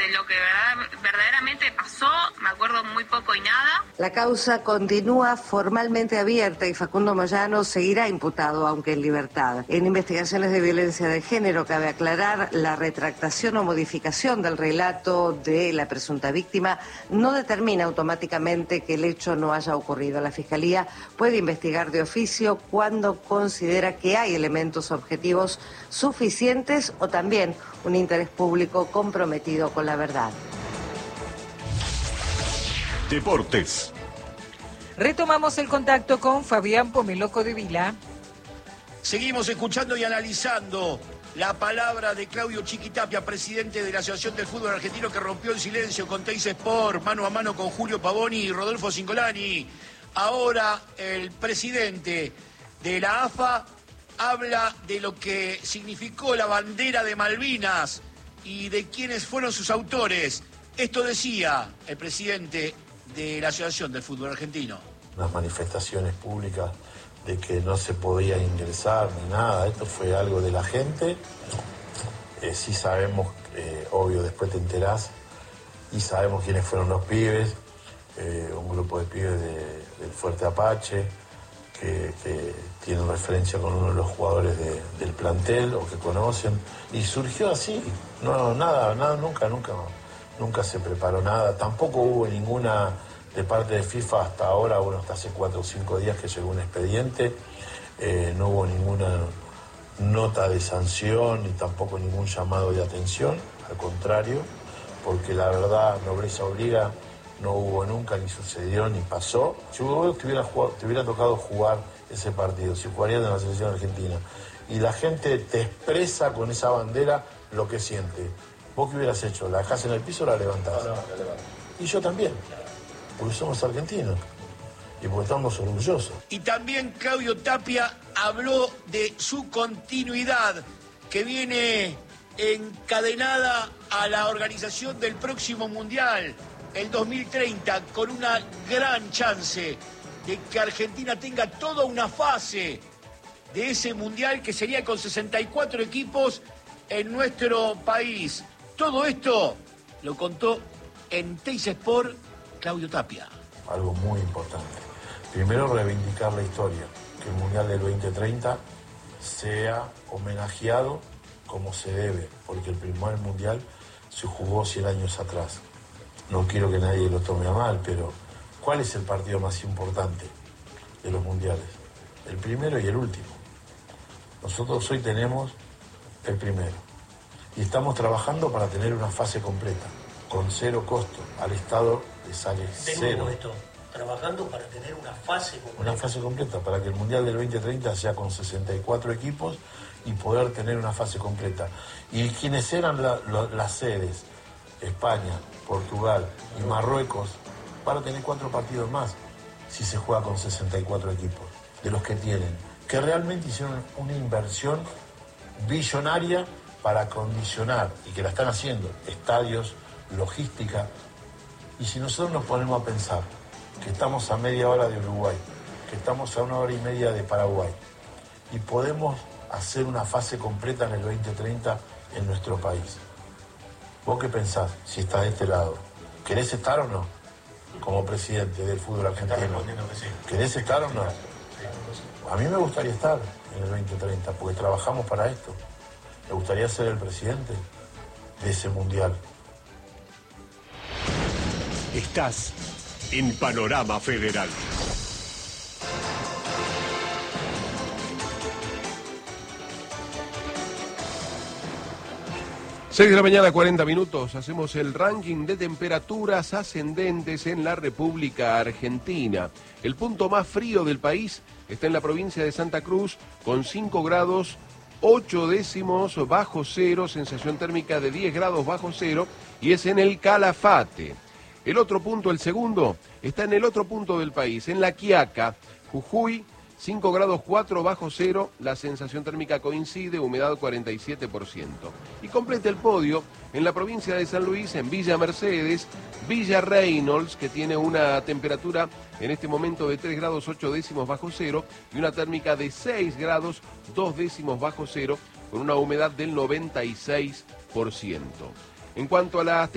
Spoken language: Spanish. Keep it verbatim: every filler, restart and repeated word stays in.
lo que verdad, verdaderamente pasó, me acuerdo muy poco y nada. La causa continúa formalmente abierta y Facundo Moyano seguirá imputado, aunque en libertad. En investigaciones de violencia de género cabe aclarar, la retractación o modificación del relato de la presunta víctima no determina automáticamente que el hecho no haya ocurrido. La Fiscalía puede investigar de oficio cuando considera que hay elementos objetivos suficientes o también un interés público comprometido con la verdad. Deportes. Retomamos el contacto con Fabián Pomeloco de Vila. Seguimos escuchando y analizando la palabra de Claudio Chiquitapia, presidente de la Asociación del Fútbol Argentino, que rompió el silencio con Teis Sport, mano a mano con Julio Pavoni y Rodolfo Cingolani. Ahora el presidente de la A F A habla de lo que significó la bandera de Malvinas y de quiénes fueron sus autores. Esto decía el presidente de la Asociación del Fútbol Argentino. Unas manifestaciones públicas de que no se podía ingresar ni nada, esto fue algo de la gente. Eh, sí sabemos, eh, obvio, después te enterás, y sabemos quiénes fueron los pibes, eh, un grupo de pibes de, del Fuerte Apache, que, que tienen referencia con uno de los jugadores de, del plantel o que conocen, y surgió así, no, nada, nada, nunca, nunca, nunca se preparó nada, tampoco hubo ninguna de parte de FIFA hasta ahora, bueno, hasta hace cuatro o cinco días que llegó un expediente, eh, no hubo ninguna nota de sanción ni tampoco ningún llamado de atención, al contrario, porque la verdad, nobleza obliga, no hubo nunca, ni sucedió, ni pasó. Si vos te hubiera, jugado, te hubiera tocado jugar ese partido, si jugarías en la selección argentina, y la gente te expresa con esa bandera lo que siente, ¿vos qué hubieras hecho? ¿La dejás en el piso o la levantás? No, no, la levanto. Y yo también, porque somos argentinos y porque estamos orgullosos. Y también Claudio Tapia habló de su continuidad, que viene encadenada a la organización del próximo Mundial, el dos mil treinta, con una gran chance de que Argentina tenga toda una fase de ese Mundial que sería con sesenta y cuatro equipos en nuestro país. Todo esto lo contó en Teis Sport Claudio Tapia. Algo muy importante. Primero, reivindicar la historia, que el Mundial del veinte treinta sea homenajeado como se debe, porque el primer Mundial se jugó cien años atrás. No quiero que nadie lo tome a mal, pero ¿cuál es el partido más importante de los mundiales? El primero y el último. Nosotros hoy tenemos el primero y estamos trabajando para tener una fase completa, con cero costo. Al Estado le sale cero. Esto, trabajando para tener una fase completa. Una fase completa, para que el Mundial del veinte treinta sea con sesenta y cuatro equipos y poder tener una fase completa. Y quienes eran la, la, las sedes, España, Portugal y Marruecos, van a tener cuatro partidos más si se juega con sesenta y cuatro equipos, de los que tienen, que realmente hicieron una inversión billonaria para acondicionar, y que la están haciendo, estadios, logística. Y si nosotros nos ponemos a pensar que estamos a media hora de Uruguay, que estamos a una hora y media de Paraguay, y podemos hacer una fase completa en el veinte treinta en nuestro país, ¿vos qué pensás si estás de este lado? ¿Querés estar o no? Como presidente del fútbol argentino. ¿Querés estar o no? A mí me gustaría estar en el veinte treinta, porque trabajamos para esto. Me gustaría ser el presidente de ese mundial. Estás en Panorama Federal. seis de la mañana, cuarenta minutos, hacemos el ranking de temperaturas ascendentes en la República Argentina. El punto más frío del país está en la provincia de Santa Cruz, con cinco grados, ocho décimos bajo cero, sensación térmica de diez grados bajo cero, y es en el Calafate. El otro punto, el segundo, está en el otro punto del país, en La Quiaca, Jujuy, cinco grados cuatro bajo cero, la sensación térmica coincide, humedad cuarenta y siete por ciento. Y completa el podio en la provincia de San Luis, en Villa Mercedes, Villa Reynolds, que tiene una temperatura en este momento de tres grados ocho décimos bajo cero y una térmica de seis grados dos décimos bajo cero, con una humedad del noventa y seis por ciento. En cuanto a las